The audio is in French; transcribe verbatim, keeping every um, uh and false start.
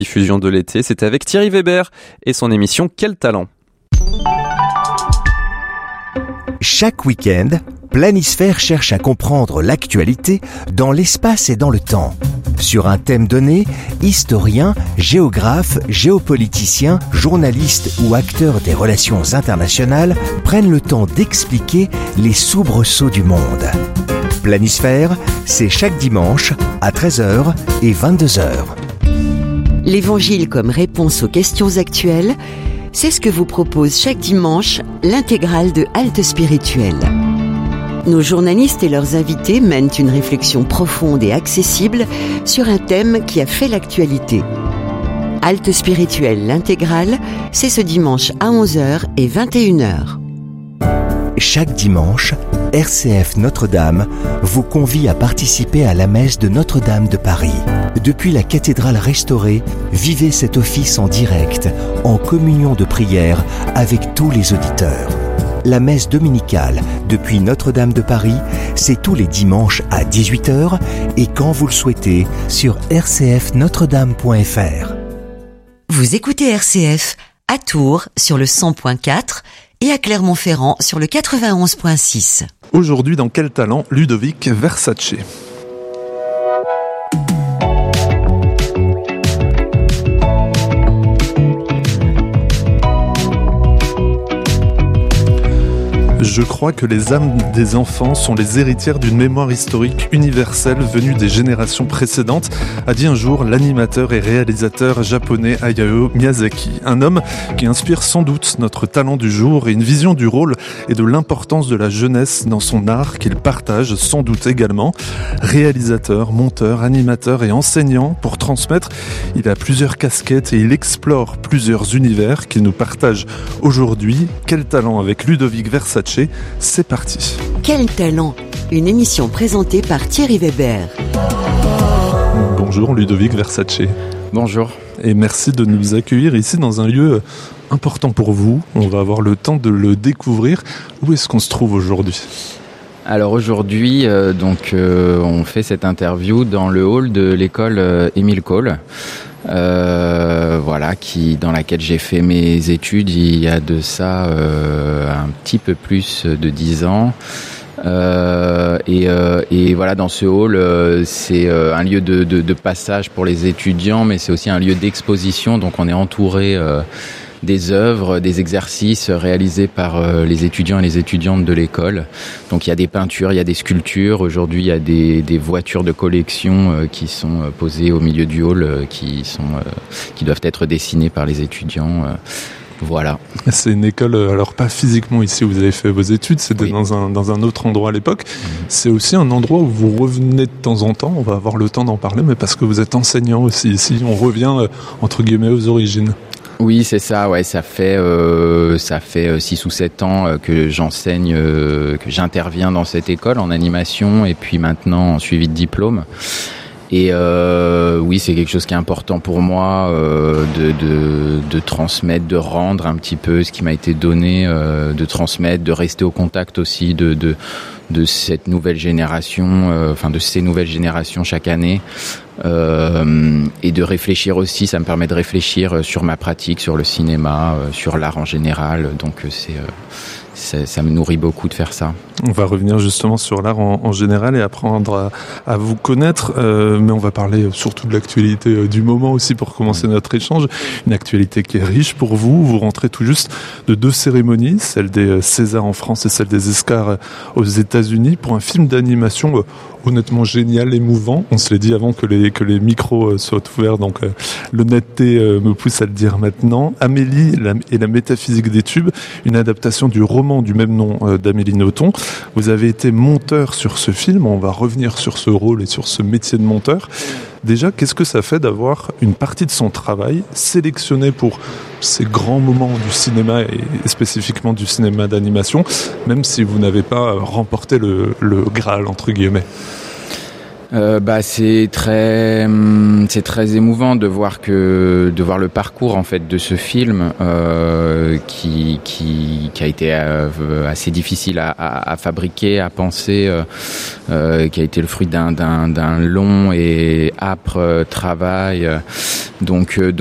Diffusion de l'été, c'était avec Thierry Weber et son émission Quel talent. Chaque week-end, Planisphère cherche à comprendre l'actualité dans l'espace et dans le temps. Sur un thème donné, historiens, géographes, géopoliticiens, journalistes ou acteurs des relations internationales prennent le temps d'expliquer les soubresauts du monde. Planisphère, c'est chaque dimanche à treize heures et vingt-deux heures. L'Évangile comme réponse aux questions actuelles, c'est ce que vous propose chaque dimanche l'intégrale de Halte Spirituelle. Nos journalistes et leurs invités mènent une réflexion profonde et accessible sur un thème qui a fait l'actualité. Halte Spirituelle, l'intégrale, c'est ce dimanche à onze heures et vingt et une heures. Chaque dimanche, R C F Notre-Dame vous convie à participer à la messe de Notre-Dame de Paris. Depuis la cathédrale restaurée, vivez cet office en direct, en communion de prière avec tous les auditeurs. La messe dominicale depuis Notre-Dame de Paris, c'est tous les dimanches à dix-huit heures et quand vous le souhaitez sur r c f notre dame point f r. Vous écoutez R C F à Tours sur le cent point quatre et à Clermont-Ferrand sur le quatre-vingt-onze point six. Aujourd'hui, dans Quel talent, Ludovic Versace. Je crois que les âmes des enfants sont les héritières d'une mémoire historique universelle venue des générations précédentes, a dit un jour l'animateur et réalisateur japonais Hayao Miyazaki. Un homme qui inspire sans doute notre talent du jour et une vision du rôle et de l'importance de la jeunesse dans son art qu'il partage sans doute également. Réalisateur, monteur, animateur et enseignant pour transmettre, il a plusieurs casquettes et il explore plusieurs univers qu'il nous partage aujourd'hui. Quel talent avec Ludovic Versace. C'est parti. Quel talent, une émission présentée par Thierry Weber. Bonjour Ludovic Versace. Bonjour. Et merci de nous accueillir ici dans un lieu important pour vous. On va avoir le temps de le découvrir. Où est-ce qu'on se trouve aujourd'hui ? Alors aujourd'hui, euh, donc, euh, on fait cette interview dans le hall de l'école euh, Émile Cole. Euh, voilà, qui dans laquelle j'ai fait mes études il y a de ça euh, un petit peu plus de dix ans. Euh, et, euh, et voilà, dans ce hall, euh, c'est euh, un lieu de, de, de passage pour les étudiants, mais c'est aussi un lieu d'exposition. Donc on est entouré euh, des œuvres, des exercices réalisés par euh, les étudiants et les étudiantes de l'école. Donc il y a des peintures, il y a des sculptures. Aujourd'hui, il y a des, des voitures de collection euh, qui sont euh, posées au milieu du hall, euh, qui sont, euh, qui doivent être dessinées par les étudiants. Euh, voilà. C'est une école, alors pas physiquement ici où vous avez fait vos études, c'était oui. dans un dans un autre endroit à l'époque. Mmh. C'est aussi un endroit où vous revenez de temps en temps. On va avoir le temps d'en parler, mais parce que vous êtes enseignant aussi ici. On revient euh, entre guillemets aux origines. Oui, c'est ça. Ouais, ça fait euh, ça fait six ou sept ans euh, que j'enseigne, euh, que j'interviens dans cette école en animation et puis maintenant en suivi de diplôme. Et euh, oui, c'est quelque chose qui est important pour moi euh, de, de, de transmettre, de rendre un petit peu ce qui m'a été donné, euh, de transmettre, de rester au contact aussi de de, de cette nouvelle génération, euh, enfin de ces nouvelles générations chaque année. Euh, et de réfléchir aussi, ça me permet de réfléchir sur ma pratique, sur le cinéma, euh, sur l'art en général. Donc c'est, euh, c'est, ça me nourrit beaucoup de faire ça. On va revenir justement sur l'art en, en général et apprendre à, à vous connaître, euh, mais on va parler surtout de l'actualité euh, du moment aussi pour commencer notre échange. Une actualité qui est riche pour vous. Vous rentrez tout juste de deux cérémonies, celle des Césars en France et celle des Oscars aux États-Unis, pour un film d'animation euh, honnêtement génial, émouvant. On se l'est dit avant que les, que les micros soient ouverts, donc euh, l'honnêteté euh, me pousse à le dire maintenant. Amélie la, et la métaphysique des tubes, une adaptation du roman du même nom euh, d'Amélie Nothomb. Vous avez été monteur sur ce film, on va revenir sur ce rôle et sur ce métier de monteur. Déjà, qu'est-ce que ça fait d'avoir une partie de son travail sélectionnée pour ces grands moments du cinéma et spécifiquement du cinéma d'animation, même si vous n'avez pas remporté le, le Graal, entre guillemets? Euh, bah c'est très c'est très émouvant de voir que de voir le parcours en fait de ce film euh, qui qui qui a été euh, assez difficile à, à, à fabriquer, à penser, euh, euh, qui a été le fruit d'un d'un d'un long et âpre travail. Donc